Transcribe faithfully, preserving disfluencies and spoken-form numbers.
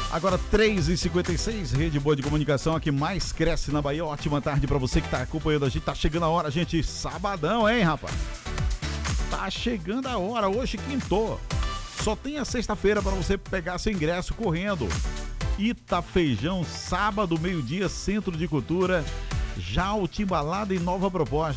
Agora três e cinquenta e seis, Rede Boa de Comunicação, a que mais cresce na Bahia. Ótima tarde pra você que tá acompanhando a gente. Tá chegando a hora, gente. Sabadão, hein, rapaz? Tá chegando a hora. Hoje quintou. Só tem a sexta-feira pra você pegar seu ingresso correndo. Itafeijão, sábado, meio-dia, Centro de Cultura. Já o Timbalada e nova proposta.